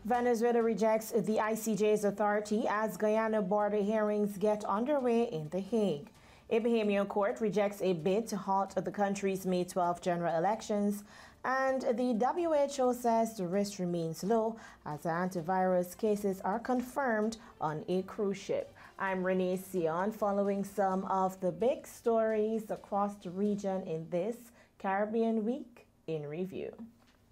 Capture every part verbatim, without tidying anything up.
Venezuela rejects the I C J's authority as Guyana border hearings get underway in The Hague. A Bahamian court rejects a bid to halt the country's May twelfth general elections, and the W H O says the risk remains low as antivirus cases are confirmed on a cruise ship. I'm Renee Sion, following some of the big stories across the region in this Caribbean Week in Review.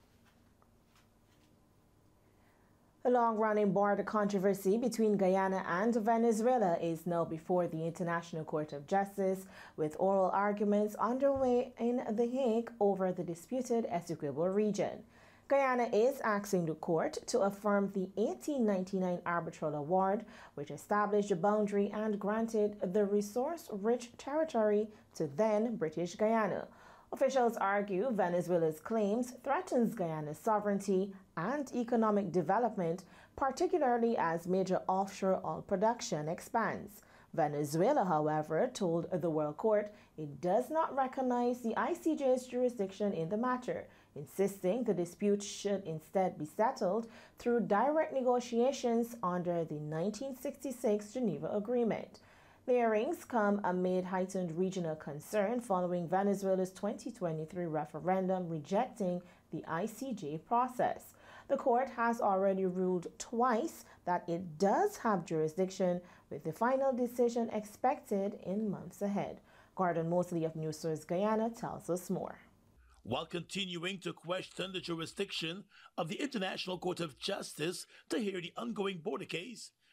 A long-running border controversy between Guyana and Venezuela is now before the International Court of Justice, with oral arguments underway in The Hague over the disputed Essequibo region. Guyana is asking the court to affirm the eighteen ninety-nine arbitral award, which established a boundary and granted the resource-rich territory to then British Guyana. Officials argue Venezuela's claims threatens Guyana's sovereignty and economic development, particularly as major offshore oil production expands. Venezuela, however, told the World Court it does not recognize the I C J's jurisdiction in the matter, insisting the dispute should instead be settled through direct negotiations under the nineteen sixty-six Geneva Agreement. The hearings come amid heightened regional concern following Venezuela's twenty twenty-three referendum rejecting the I C J process. The court has already ruled twice that it does have jurisdiction, with the final decision expected in months ahead. Gordon Mosley of NewsSource Guyana tells us more. While continuing to question the jurisdiction of the International Court of Justice to hear the ongoing border case,